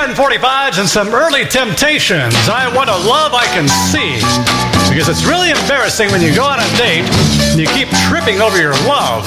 1045s and some early Temptations. I want a love I can see. Because it's really embarrassing when you go on a date and you keep tripping over your love.